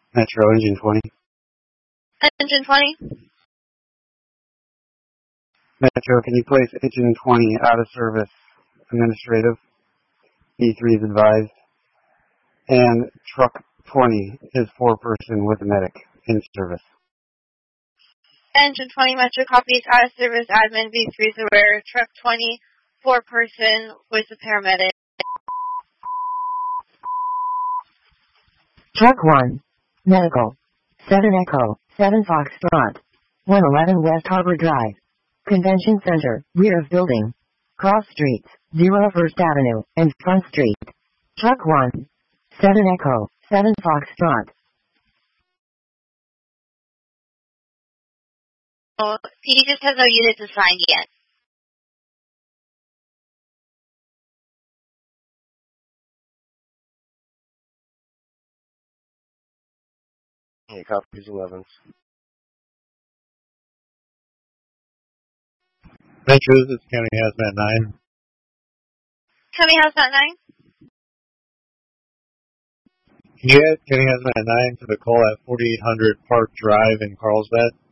Metro, engine 20. Engine 20. Metro, can you place engine 20 out of service? Administrative. E3 is advised. And truck 20 is 4-person with a medic in service. Engine 20 Metro copies out of service. Admin V3 is aware. Truck 20, 4-person with a paramedic. Truck 1. Medical. 7 Echo, 7 Foxtrot. 111 West Harbor Drive. Convention Center, rear of building. Cross streets, 0 First Avenue, and Front Street. Truck 1. 7 Echo, 7 Foxtrot. Oh, he just has no units assigned yet. He copies 11s. Metro, this is County Hazmat 9. County Hazmat 9? Can you add County Hazmat 9 to the call at 4800 Park Drive in Carlsbad?